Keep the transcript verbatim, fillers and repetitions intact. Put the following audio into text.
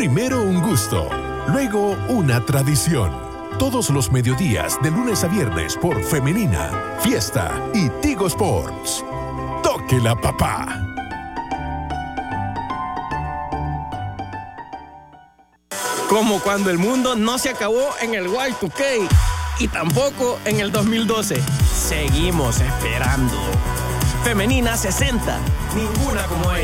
Primero un gusto, luego una tradición. Todos los mediodías, de lunes a viernes, por Femenina, Fiesta y Tigo Sports. Tóquela, papá. Como cuando el mundo no se acabó en el Y dos K y tampoco en el dos mil doce. Seguimos esperando. Femenina sesenta, ninguna como ella.